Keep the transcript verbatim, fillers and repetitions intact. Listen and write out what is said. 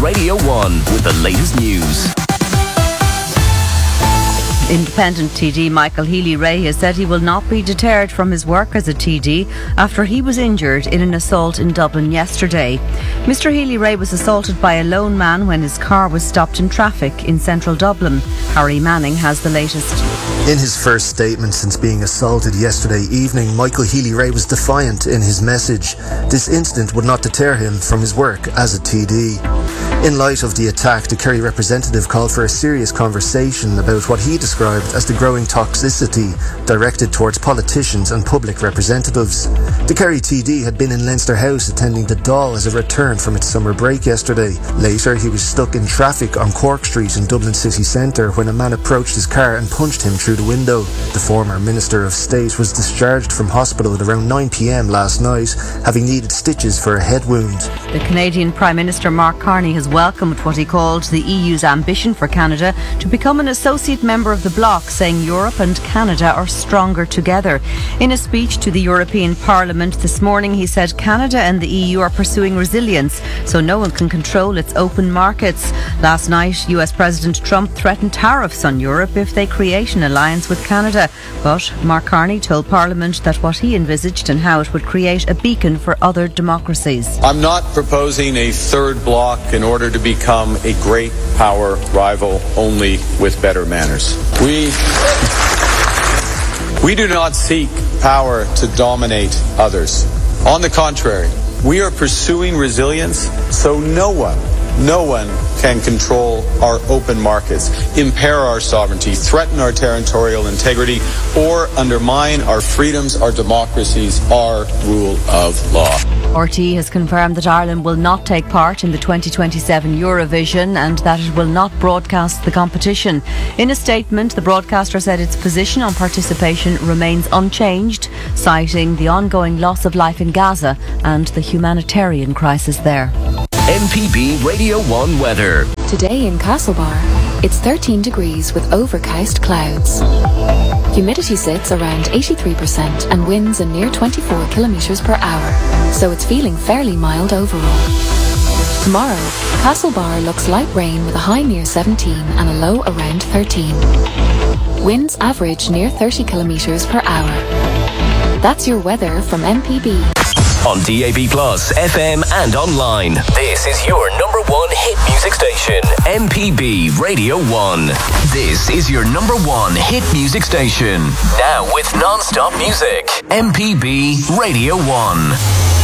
Radio one with the latest news. Independent T D Michael Healy-Rae has said he will not be deterred from his work as a T D after he was injured in an assault in Dublin yesterday. Mister Healy-Rae was assaulted by a lone man when his car was stopped in traffic in central Dublin. Harry Manning has the latest. In his first statement since being assaulted yesterday evening, Michael Healy-Rae was defiant in his message. This incident would not deter him from his work as a T D. In light of the attack, the Kerry representative called for a serious conversation about what he described as the growing toxicity directed towards politicians and public representatives. The Kerry T D had been in Leinster House attending the Dáil as a return from its summer break yesterday. Later, he was stuck in traffic on Cork Street in Dublin city centre when a man approached his car and punched him through the window. The former Minister of State was discharged from hospital at around nine p m last night, having needed stitches for a head wound. The Canadian Prime Minister Mark Carney has welcomed what he called the E U's ambition for Canada to become an associate member of the bloc, saying Europe and Canada are stronger together. In a speech to the European Parliament this morning, he said Canada and the E U are pursuing resilience so no one can control its open markets. Last night, U S President Trump threatened tariffs on Europe if they create an alliance with Canada. But Mark Carney told Parliament that what he envisaged and how it would create a beacon for other democracies. I'm not proposing a third bloc in order to become a great power rival, only with better manners. We we do not seek power to dominate others. On the contrary, we are pursuing resilience so no one, no one can control our open markets, impair our sovereignty, threaten our territorial integrity, or undermine our freedoms, our democracies, our rule of law. R T E has confirmed that Ireland will not take part in the twenty twenty-seven Eurovision and that it will not broadcast the competition. In a statement, the broadcaster said its position on participation remains unchanged, citing the ongoing loss of life in Gaza and the humanitarian crisis there. M P B Radio one weather. Today in Castlebar, it's thirteen degrees with overcast clouds. Humidity sits around eighty-three percent and winds a near twenty-four kilometres per hour, so it's feeling fairly mild overall. Tomorrow, Castlebar looks light rain with a high near seventeen and a low around thirteen. Winds average near thirty kilometres per hour. That's your weather from M P B. On D A B Plus, F M and online. This is your number one hit music station, M P B Radio one. This is your number one hit music station. Now with non-stop music, M P B Radio one.